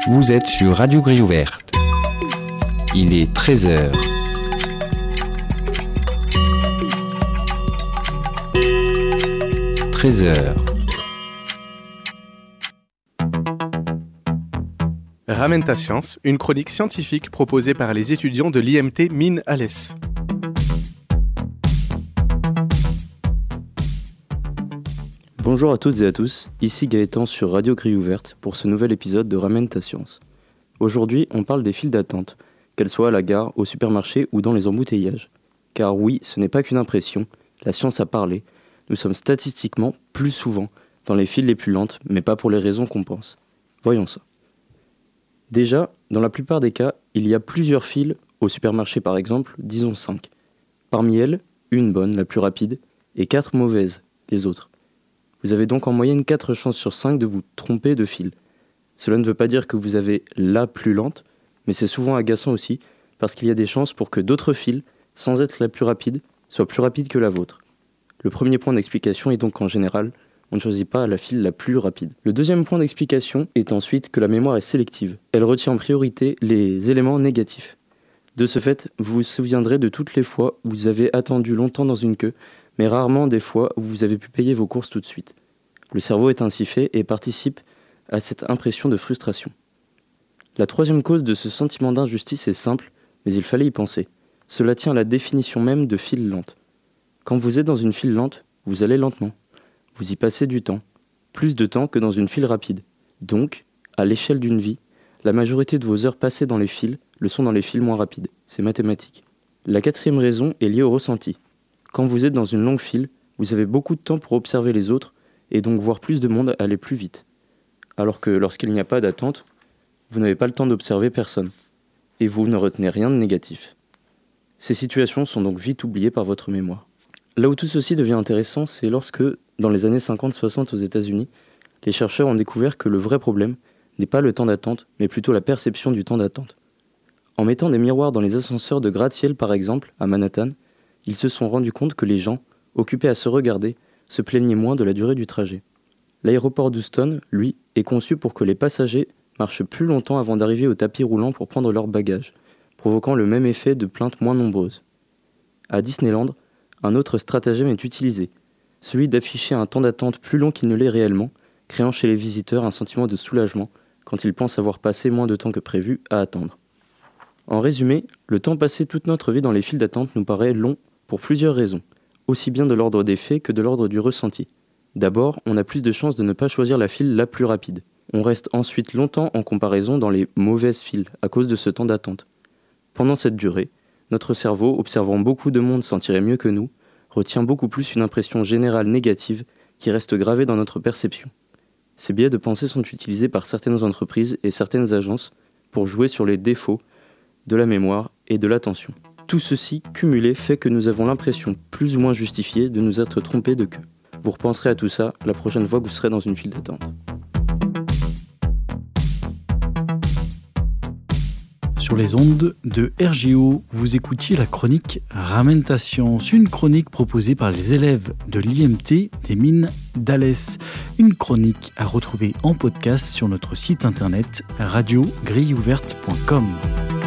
Vous êtes sur Radio Grille Ouverte. Il est 13h. Ramène ta science, une chronique scientifique proposée par les étudiants de l'IMT Mines Alès. Bonjour à toutes et à tous, ici Gaëtan sur Radio Grille Ouverte pour ce nouvel épisode de Ramène ta science. Aujourd'hui, on parle des files d'attente, qu'elles soient à la gare, au supermarché ou dans les embouteillages. Car oui, ce n'est pas qu'une impression, la science a parlé, nous sommes statistiquement plus souvent dans les files les plus lentes, mais pas pour les raisons qu'on pense. Voyons ça. Déjà, dans la plupart des cas, il y a plusieurs files, au supermarché par exemple, disons 5. Parmi elles, une bonne, la plus rapide, et 4 mauvaises, les autres. Vous avez donc en moyenne 4 chances sur 5 de vous tromper de file. Cela ne veut pas dire que vous avez la plus lente, mais c'est souvent agaçant aussi, parce qu'il y a des chances pour que d'autres files, sans être la plus rapide, soient plus rapides que la vôtre. Le premier point d'explication est donc qu'en général, on ne choisit pas la file la plus rapide. Le deuxième point d'explication est ensuite que la mémoire est sélective. Elle retient en priorité les éléments négatifs. De ce fait, vous vous souviendrez de toutes les fois où vous avez attendu longtemps dans une queue, mais rarement des fois où vous avez pu payer vos courses tout de suite. Le cerveau est ainsi fait et participe à cette impression de frustration. La troisième cause de ce sentiment d'injustice est simple, mais il fallait y penser. Cela tient à la définition même de file lente. Quand vous êtes dans une file lente, vous allez lentement. Vous y passez du temps, plus de temps que dans une file rapide. Donc, à l'échelle d'une vie, la majorité de vos heures passées dans les files le sont dans les files moins rapides. C'est mathématique. La quatrième raison est liée au ressenti. Quand vous êtes dans une longue file, vous avez beaucoup de temps pour observer les autres et donc voir plus de monde aller plus vite. Alors que lorsqu'il n'y a pas d'attente, vous n'avez pas le temps d'observer personne. Et vous ne retenez rien de négatif. Ces situations sont donc vite oubliées par votre mémoire. Là où tout ceci devient intéressant, c'est lorsque, dans les années 50-60 aux États-Unis, les chercheurs ont découvert que le vrai problème n'est pas le temps d'attente, mais plutôt la perception du temps d'attente. En mettant des miroirs dans les ascenseurs de gratte-ciel par exemple, à Manhattan, ils se sont rendus compte que les gens, occupés à se regarder, se plaignaient moins de la durée du trajet. L'aéroport d'Houston, lui, est conçu pour que les passagers marchent plus longtemps avant d'arriver au tapis roulant pour prendre leurs bagages, provoquant le même effet de plaintes moins nombreuses. À Disneyland, un autre stratagème est utilisé, celui d'afficher un temps d'attente plus long qu'il ne l'est réellement, créant chez les visiteurs un sentiment de soulagement quand ils pensent avoir passé moins de temps que prévu à attendre. En résumé, le temps passé toute notre vie dans les files d'attente nous paraît long pour plusieurs raisons, aussi bien de l'ordre des faits que de l'ordre du ressenti. D'abord, on a plus de chances de ne pas choisir la file la plus rapide. On reste ensuite longtemps en comparaison dans les mauvaises files à cause de ce temps d'attente. Pendant cette durée, notre cerveau, observant beaucoup de monde sentir mieux que nous, retient beaucoup plus une impression générale négative qui reste gravée dans notre perception. Ces biais de pensée sont utilisés par certaines entreprises et certaines agences pour jouer sur les défauts de la mémoire et de l'attention. Tout ceci cumulé fait que nous avons l'impression plus ou moins justifiée de nous être trompés de queue. Vous repenserez à tout ça la prochaine fois que vous serez dans une file d'attente. Sur les ondes de RGO, vous écoutiez la chronique Ramène ta science, une chronique proposée par les élèves de l'IMT des Mines d'Alès. Une chronique à retrouver en podcast sur notre site internet radiogrilleouverte.com.